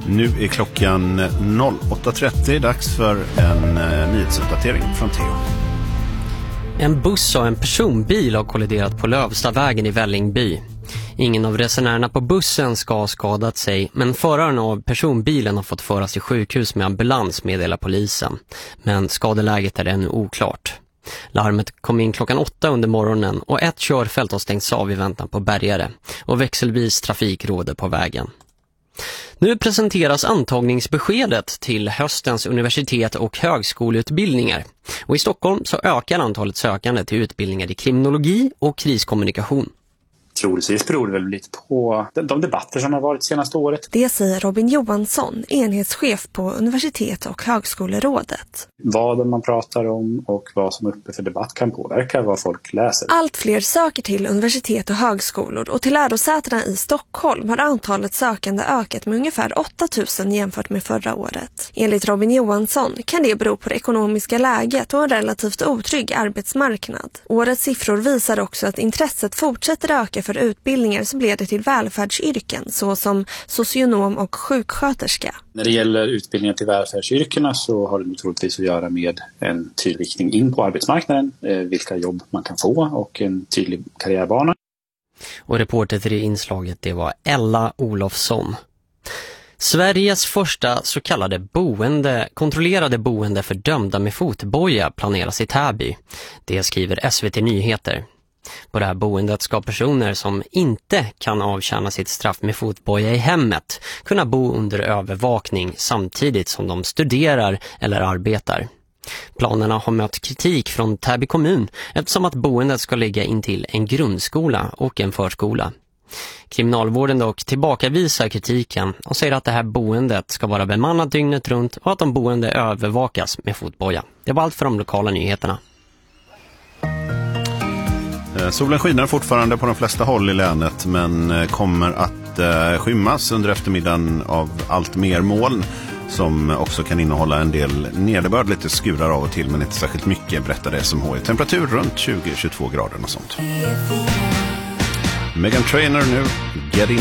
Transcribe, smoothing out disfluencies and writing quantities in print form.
Nu är klockan 08.30, dags för en nyhetsuppdatering från Theo. En buss och en personbil har kolliderat på Lövstavägen i Vällingby. Ingen av resenärerna på bussen ska ha skadat sig, men föraren av personbilen har fått föras till sjukhus med ambulans, meddelar polisen. Men skadeläget är ännu oklart. Larmet kom in klockan 8 under morgonen och ett körfält har stängts av i väntan på bärgare och växelvis trafik råder på vägen. Nu presenteras antagningsbeskedet till höstens universitet- och högskoleutbildningar. Och i Stockholm så ökar antalet sökande till utbildningar i kriminologi och kriskommunikation. Troligtvis beror det väl lite på de debatter som har varit senaste året. Det säger Robin Johansson, enhetschef på Universitet- och högskolerådet. Vad man pratar om och vad som är uppe för debatt kan påverka vad folk läser. Allt fler söker till universitet och högskolor och till lärosätena i Stockholm har antalet sökande ökat med ungefär 8 000 jämfört med förra året. Enligt Robin Johansson kan det bero på det ekonomiska läget och en relativt otrygg arbetsmarknad. Årets siffror visar också att intresset fortsätter öka för utbildningar som leder till välfärdsyrken såsom socionom och sjuksköterska. När det gäller utbildningar till välfärdsyrkena så har det troligtvis att göra med en tydlig riktning in på arbetsmarknaden, vilka jobb man kan få och en tydlig karriärbana. Och reporter till det inslaget, det var Ella Olofsson. Sveriges första så kallade kontrollerade boende för dömda med fotboja planeras i Täby. Det skriver SVT Nyheter. På det här boendet ska personer som inte kan avtjäna sitt straff med fotboja i hemmet kunna bo under övervakning samtidigt som de studerar eller arbetar. Planerna har mött kritik från Täby kommun eftersom att boendet ska ligga intill en grundskola och en förskola. Kriminalvården dock tillbakavisar kritiken och säger att det här boendet ska vara bemannat dygnet runt och att de boende övervakas med fotboja. Det var allt för de lokala nyheterna. Solen skiner fortfarande på de flesta håll i länet men kommer att skymmas under eftermiddagen av allt mer moln som också kan innehålla en del nederbörd, lite skurar av och till men inte särskilt mycket, berättade SMHI. Temperatur runt 20-22 grader och sånt. Meghan Trainor nu, Get In.